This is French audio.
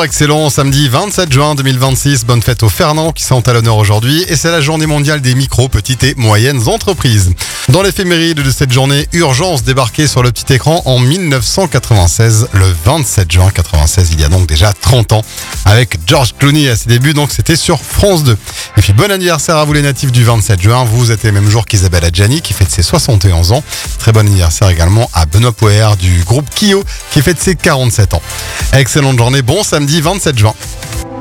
Bonjour, excellent samedi 27 juin 2026. Bonne fête aux Fernand qui sont à l'honneur aujourd'hui. Et c'est la journée mondiale des micro, petites et moyennes entreprises. Dans l'éphéméride de cette journée, Urgence débarquait sur le petit écran en 1996, le 27 juin 96, il y a donc déjà 30 ans, avec George Clooney à ses débuts, donc c'était sur France 2. Et puis bon anniversaire à vous les natifs du 27 juin, vous êtes les mêmes jours qu'Isabelle Adjani qui fête ses 71 ans. Très bon anniversaire également à Benoît Poher du groupe Kyo qui fête ses 47 ans. Excellente journée, bon samedi 27 juin.